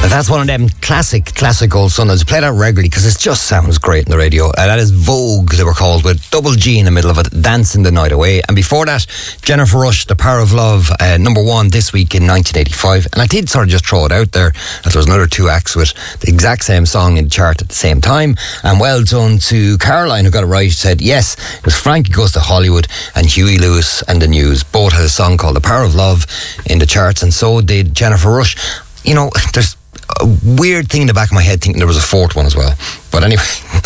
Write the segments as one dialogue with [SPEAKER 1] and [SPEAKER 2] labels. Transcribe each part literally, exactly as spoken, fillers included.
[SPEAKER 1] That's one of them classic, classic old Sundays. Play that regularly because it just sounds great in the radio. Uh, that is Vogue, they were called, with double G in the middle of it, Dancing the Night Away. And before that, Jennifer Rush, The Power of Love, uh, number one this week in nineteen eighty-five. And I did sort of just throw it out there that there was another two acts with the exact same song in the chart at the same time. And well done to Caroline, who got it right, said yes, it was Frankie Goes to Hollywood and Huey Lewis and the News. Both had a song called The Power of Love in the charts, and so did Jennifer Rush. You know, there's a weird thing in the back of my head thinking there was a fourth one as well. But anyway,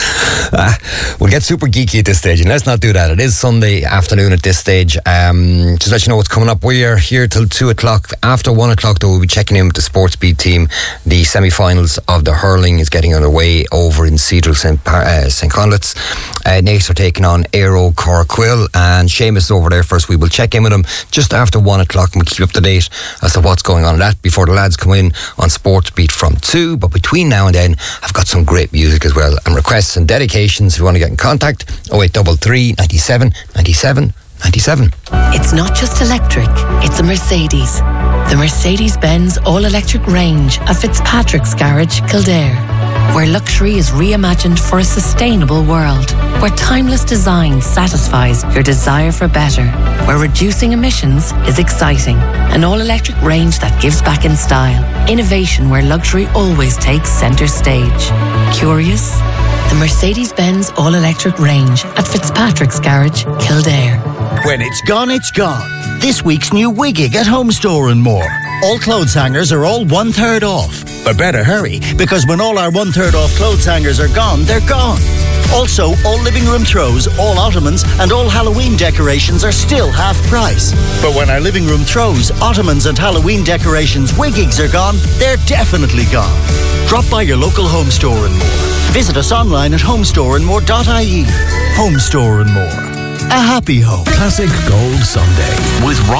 [SPEAKER 1] uh, we'll get super geeky at this stage, and let's not do that. It is Sunday afternoon at this stage. Um, just to let you know what's coming up. We are here till two o'clock. After one o'clock, though, we'll be checking in with the Sports Beat team. The semi-finals of the hurling is getting underway over in Cedral Saint Par- uh, Saint Conleth's. Uh, Nace are taking on Aero Corquil, and Seamus is over there first. We will check in with them just after one o'clock, and we'll keep you up to date as to what's going on in that before the lads come in on Sports Beat from two. But between now and then, I've got some great music as well, and requests and dedications. If you want to get in contact, oh eight three three, ninety-seven, ninety-seven, ninety-seven.
[SPEAKER 2] It's not just electric, it's a Mercedes. The Mercedes-Benz all-electric range at Fitzpatrick's Garage, Kildare, where luxury is reimagined for a sustainable world, where timeless design satisfies your desire for better, where reducing emissions is exciting. An all-electric range that gives back in style. Innovation where luxury always takes centre stage. Curious? The Mercedes-Benz all-electric range at Fitzpatrick's Garage, Kildare.
[SPEAKER 3] When it's gone, it's gone. This week's new Wiggig at Home Store and More. All clothes hangers are all one-third off. But better hurry, because when all our one-third off clothes hangers are gone, they're gone. Also, all living room throws, all ottomans, and all Halloween decorations are still half price. But when our living room throws, ottomans, and Halloween decorations Wiggigs are gone, they're definitely gone. Drop by your local Home Store and More. Visit us online at homestore and more dot I E. Home Store and More. A happy home.
[SPEAKER 4] Classic Gold Sunday with Ron.